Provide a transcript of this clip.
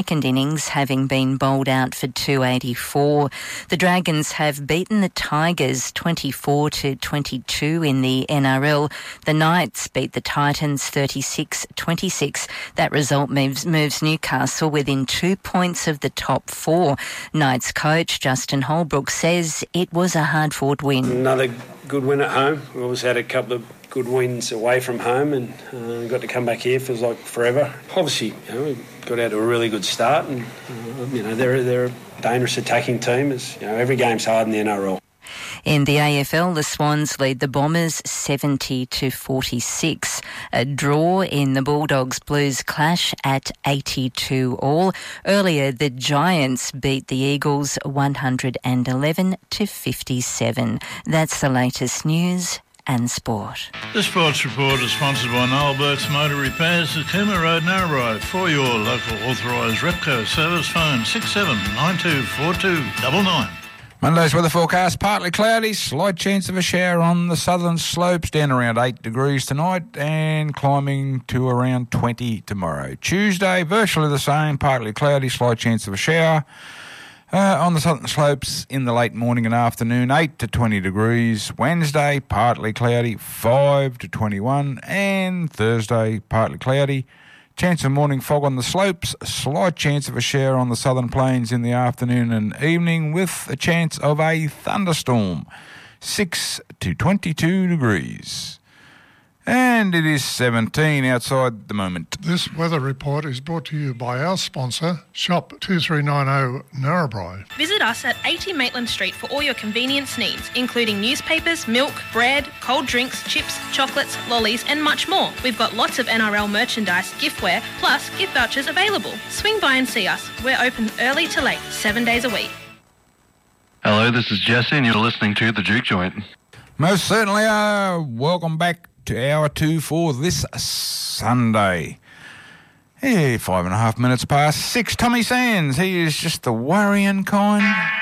second innings, having been bowled out for 284. The Dragons have beaten the Tigers 24-22 in the NRL. The Knights beat the Titans 36-26. That result moves Newcastle within 2 points of the top four. Knights coach Justin Holbrook says it was a hard-fought win. Another good win at home. We always had a couple of good wins away from home and got to come back here. Feels like forever. Obviously, we got out to a really good start and, they're a dangerous attacking team. Every game's hard in the NRL. In the AFL, the Swans lead the Bombers 70-46. A draw in the Bulldogs-Blues clash at 82 all. Earlier, the Giants beat the Eagles 111-57. That's the latest news and sport. The Sports Report is sponsored by Noel Burke's Motor Repairs at Cooma Road, Narrabri. For your local authorised Repco service, phone 67924299. Monday's weather forecast, partly cloudy, slight chance of a shower on the southern slopes, down around 8 degrees tonight and climbing to around 20 tomorrow. Tuesday, virtually the same, partly cloudy, slight chance of a shower. On the southern slopes in the late morning and afternoon, 8 to 20 degrees. Wednesday, partly cloudy, 5 to 21. And Thursday, partly cloudy. Chance of morning fog on the slopes, slight chance of a shower on the southern plains in the afternoon and evening with a chance of a thunderstorm, 6 to 22 degrees. And it is 17 outside at the moment. This weather report is brought to you by our sponsor, Shop 2390 Narrabri. Visit us at 80 Maitland Street for all your convenience needs, including newspapers, milk, bread, cold drinks, chips, chocolates, lollies and much more. We've got lots of NRL merchandise, giftware, plus gift vouchers available. Swing by and see us. We're open early to late, 7 days a week. Hello, this is Jesse and you're listening to The Juke Joint. Most certainly are. Welcome back to hour 2 for this Sunday. 5.5 minutes past 6. Tommy Sands, he is just the worrying kind.